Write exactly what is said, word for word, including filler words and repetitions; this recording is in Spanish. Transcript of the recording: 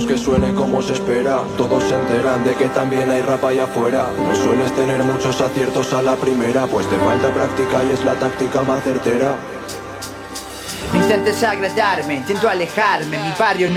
hacemos que suene como se espera. Todos se enteran de que también hay rap allá afuera. No sueles tener muchos aciertos a la primera, pues te falta práctica y es la táctica más certera. Intentes agradarme, intento alejarme, mi barrio